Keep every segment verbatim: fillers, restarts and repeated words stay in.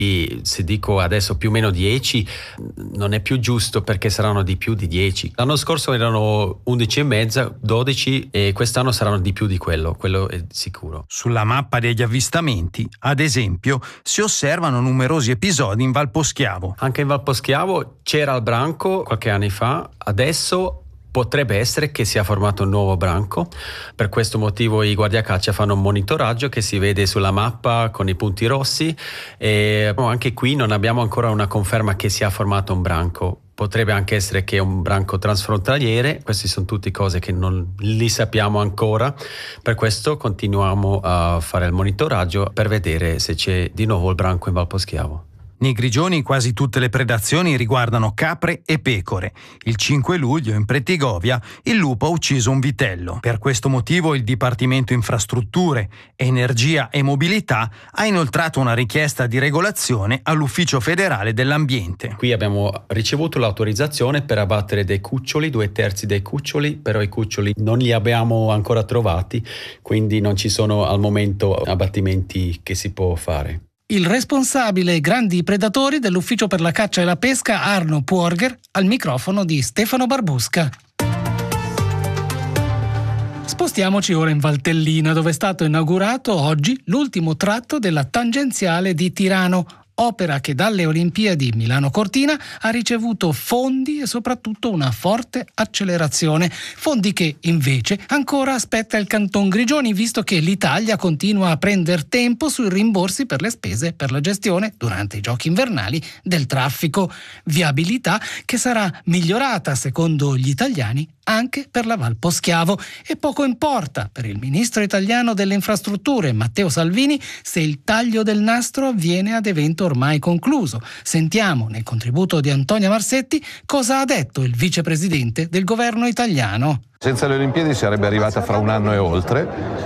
Se dico adesso più o meno dieci, non è più giusto, perché saranno di più di dieci. L'anno scorso erano undici e mezza, dodici, e quest'anno saranno di più di quello, quello è sicuro. Sulla mappa degli avvistamenti, ad esempio, si osservano numerosi episodi in Val Poschiavo. Anche in Val Poschiavo c'era il branco qualche anno fa, adesso potrebbe essere che sia formato un nuovo branco. Per questo motivo i guardiacaccia fanno un monitoraggio che si vede sulla mappa con i punti rossi, e anche qui non abbiamo ancora una conferma che sia formato un branco. Potrebbe anche essere che è un branco transfrontaliere. Queste sono tutte cose che non li sappiamo ancora, per questo continuiamo a fare il monitoraggio per vedere se c'è di nuovo il branco in Val Poschiavo. Nei Grigioni quasi tutte le predazioni riguardano capre e pecore. Il cinque luglio in Prettigovia il lupo ha ucciso un vitello. Per questo motivo il Dipartimento Infrastrutture, Energia e Mobilità ha inoltrato una richiesta di regolazione all'Ufficio federale dell'ambiente. Qui abbiamo ricevuto l'autorizzazione per abbattere dei cuccioli, due terzi dei cuccioli, però i cuccioli non li abbiamo ancora trovati, quindi non ci sono al momento abbattimenti che si può fare. Il responsabile grandi predatori dell'Ufficio per la caccia e la pesca, Arno Puorger, al microfono di Stefano Barbusca. Spostiamoci ora in Valtellina, dove è stato inaugurato oggi l'ultimo tratto della tangenziale di Tirano, opera che dalle Olimpiadi Milano-Cortina ha ricevuto fondi e soprattutto una forte accelerazione. Fondi che invece ancora aspetta il Canton Grigioni, visto che l'Italia continua a prendere tempo sui rimborsi per le spese per la gestione durante i giochi invernali del traffico. Viabilità che sarà migliorata, secondo gli italiani, anche per la Val Poschiavo, e poco importa per il ministro italiano delle infrastrutture Matteo Salvini se il taglio del nastro avviene ad evento ormai concluso. Sentiamo nel contributo di Antonia Marsetti cosa ha detto il vicepresidente del governo italiano. Senza le Olimpiadi sarebbe arrivata fra un anno e oltre,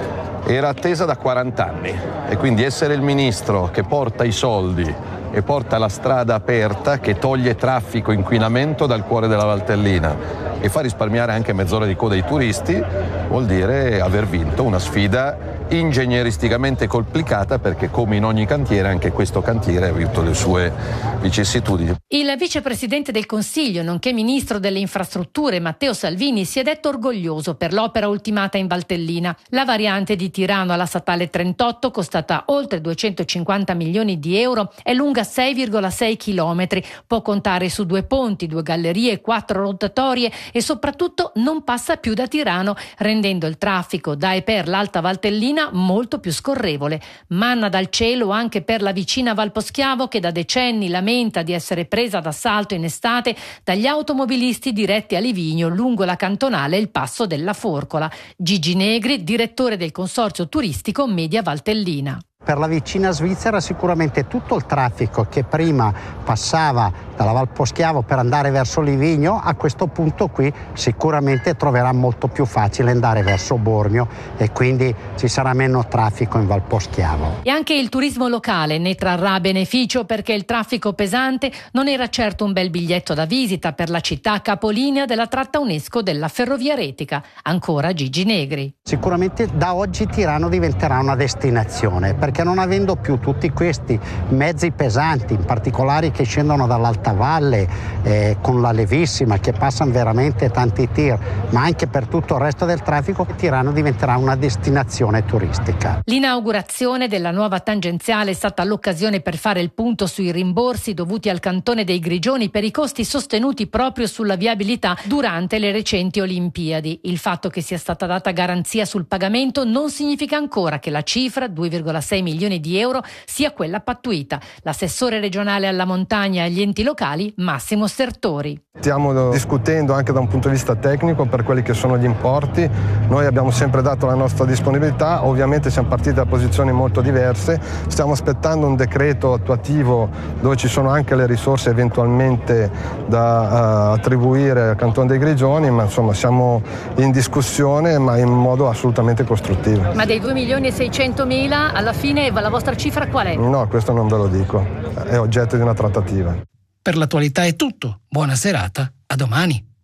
era attesa da quaranta anni, e quindi essere il ministro che porta i soldi e porta la strada aperta, che toglie traffico e inquinamento dal cuore della Valtellina e fa risparmiare anche mezz'ora di coda ai turisti, vuol dire aver vinto una sfida ingegneristicamente complicata, perché come in ogni cantiere anche questo cantiere ha avuto le sue vicissitudini. Il vicepresidente del Consiglio, nonché ministro delle infrastrutture Matteo Salvini, si è detto orgoglioso per l'opera ultimata in Valtellina. La variante di Tirano alla statale trentotto, costata oltre duecentocinquanta milioni di euro, è lunga sei virgola sei chilometri, può contare su due ponti, due gallerie, quattro rotatorie e soprattutto non passa più da Tirano, rendendo il traffico da e per l'Alta Valtellina molto più scorrevole. Manna dal cielo anche per la vicina Val Poschiavo, che da decenni lamenta di essere presa d'assalto in estate dagli automobilisti diretti a Livigno lungo la cantonale e il passo della Forcola. Gigi Negri, direttore del consorzio turistico Media Valtellina. Per la vicina Svizzera sicuramente tutto il traffico che prima passava dalla Val Poschiavo per andare verso Livigno, a questo punto qui sicuramente troverà molto più facile andare verso Bormio, e quindi ci sarà meno traffico in Val Poschiavo. E anche il turismo locale ne trarrà beneficio, perché il traffico pesante non era certo un bel biglietto da visita per la città capolinea della tratta UNESCO della Ferrovia Retica. Ancora Gigi Negri. Sicuramente da oggi Tirano diventerà una destinazione, perché non avendo più tutti questi mezzi pesanti, in particolare che scendono dall'Alta Valle eh, con la Levissima, che passano veramente tanti tir, ma anche per tutto il resto del traffico, Tirano diventerà una destinazione turistica. L'inaugurazione della nuova tangenziale è stata l'occasione per fare il punto sui rimborsi dovuti al Cantone dei Grigioni per i costi sostenuti proprio sulla viabilità durante le recenti Olimpiadi. Il fatto che sia stata data garanzia sul pagamento non significa ancora che la cifra, due virgola sei milioni di euro, sia quella pattuita. L'assessore regionale alla montagna e agli enti locali, Massimo Sertori. Stiamo discutendo anche da un punto di vista tecnico per quelli che sono gli importi. Noi abbiamo sempre dato la nostra disponibilità, ovviamente siamo partiti da posizioni molto diverse, stiamo aspettando un decreto attuativo dove ci sono anche le risorse eventualmente da uh, attribuire al Canton dei Grigioni, ma insomma siamo in discussione, ma in modo assolutamente costruttivo. Ma dei due milioni e seicentomila alla fine la vostra cifra qual è? No, questo non ve lo dico, è oggetto di una trattativa. Per l'attualità è tutto. Buona serata, a domani.